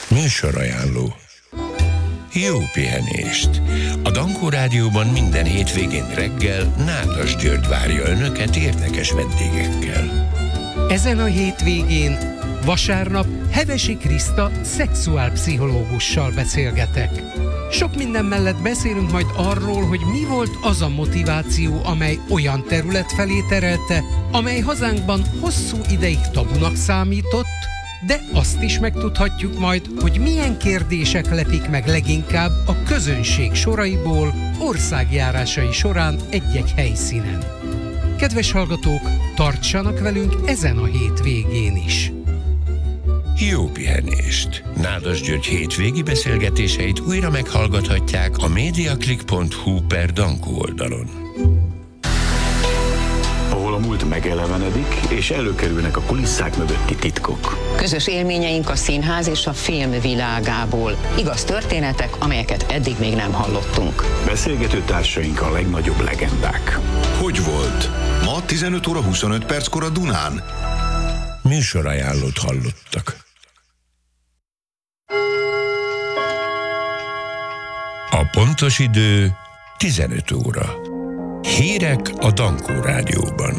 Műsorajánló. Jó pihenést! A Dankó Rádióban minden hétvégén reggel Nádas György várja Önöket érdekes vendégekkel. Ezen a hétvégén vasárnap Hevesi Kriszta szexuálpszichológussal beszélgetek. Sok minden mellett beszélünk majd arról, hogy mi volt az a motiváció, amely olyan terület felé terelte, amely hazánkban hosszú ideig tabunak számított, de azt is megtudhatjuk majd, hogy milyen kérdések lepik meg leginkább a közönség soraiból országjárásai során egy-egy helyszínen. Kedves hallgatók, tartsanak velünk ezen a hétvégén is! Jó pihenést! Nádas György hétvégi beszélgetéseit újra meghallgathatják a mediaclick.hu/Dankó oldalon. Ahol a múlt megelevenedik, és előkerülnek a kulisszák mögötti titkok. Közös élményeink a színház és a film világából. Igaz történetek, amelyeket eddig még nem hallottunk. Beszélgető társaink a legnagyobb legendák. Hogy volt? Ma 15 óra 25 perckor a Dunán. Műsorajánlót hallottak. A pontos idő 15 óra. Hírek a Dankó Rádióban.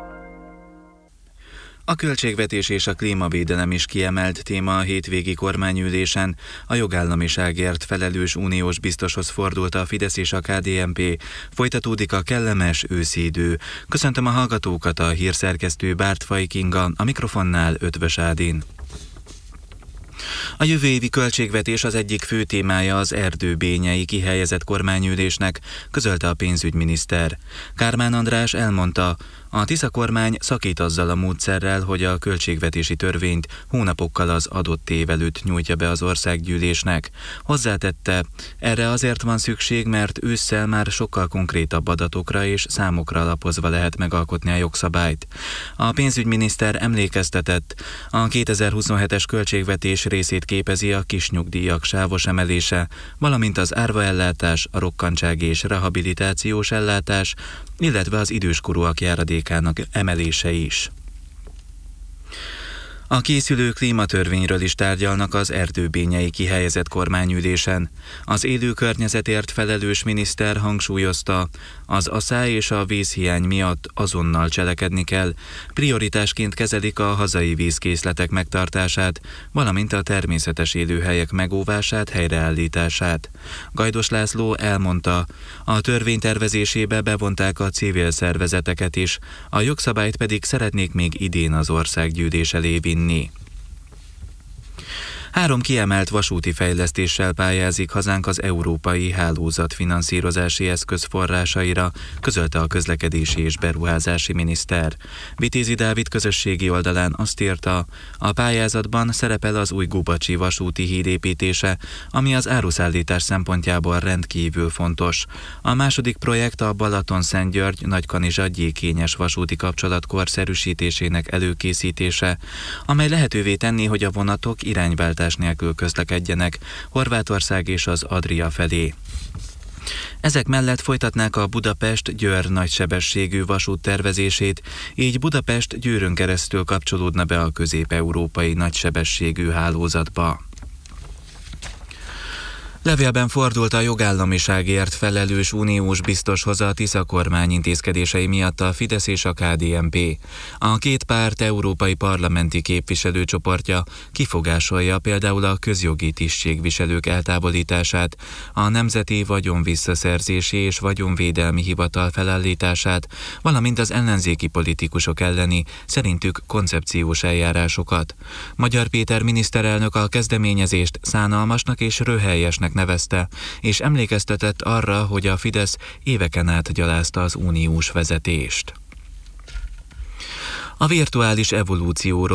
A költségvetés és a klímavédelem is kiemelt téma a hétvégi kormányülésen. A jogállamiságért felelős uniós biztoshoz fordult a Fidesz és a KDNP. Folytatódik a kellemes őszi idő. Köszöntöm a hallgatókat, a hírszerkesztő Bártfai Kinga, a mikrofonnál Ötvös Ádin. A jövő évi költségvetés az egyik fő témája az erdőbényei kihelyezett kormányülésnek, közölte a pénzügyminiszter. Kármán András elmondta, a Tisza kormány szakít azzal a módszerrel, hogy a költségvetési törvényt hónapokkal az adott év előtt nyújtja be az országgyűlésnek. Hozzátette, erre azért van szükség, mert ősszel már sokkal konkrétabb adatokra és számokra alapozva lehet megalkotni a jogszabályt. A pénzügyminiszter emlékeztetett, a 2027-es költségvetés részét képezi a kisnyugdíjak sávos emelése, valamint az árvaellátás, a rokkantsági és rehabilitációs ellátás, illetve az időskorúak járadékának emelése is. A készülő klímatörvényről is tárgyalnak az erdőbényei kihelyezett kormányülésen. Az élő környezetért felelős miniszter hangsúlyozta, az aszály és a vízhiány miatt azonnal cselekedni kell, prioritásként kezelik a hazai vízkészletek megtartását, valamint a természetes élőhelyek megóvását, helyreállítását. Gajdos László elmondta, a törvény tervezésébe bevonták a civil szervezeteket is, a jogszabályt pedig szeretnék még idén az országgyűlés elé vinni. 3 kiemelt vasúti fejlesztéssel pályázik hazánk az európai hálózatfinanszírozási eszköz forrásaira, közölte a közlekedési és beruházási miniszter. Vitézi Dávid közösségi oldalán azt írta, a pályázatban szerepel az új Gubacsi vasúti híd építése, ami az áruszállítás szempontjából rendkívül fontos. A második projekt a Balatonszentgyörgy-Nagykanizsa-Gyékényes vasúti kapcsolat korszerűsítésének előkészítése, amely lehetővé tenni, hogy a vonatok irányváltás nélkül közlekedjenek Horvátország és az Adria felé. Ezek mellett folytatnák a Budapest-Győr nagysebességű vasút tervezését, így Budapest Győrön keresztül kapcsolódna be a közép-európai nagysebességű hálózatba. Levélben fordult a jogállamiságért felelős uniós biztoshoz a Tisza kormány intézkedései miatt a Fidesz és a KDNP. A két párt európai parlamenti képviselőcsoportja kifogásolja például a közjogi tisztségviselők eltávolítását, a Nemzeti Vagyonvisszaszerzési és Vagyonvédelmi Hivatal felállítását, valamint az ellenzéki politikusok elleni, szerintük koncepciós eljárásokat. Magyar Péter miniszterelnök a kezdeményezést szánalmasnak és röhelyesnek nevezte, és emlékeztetett arra, hogy a Fidesz éveken át gyalázta az uniós vezetést. A virtuális evolúcióról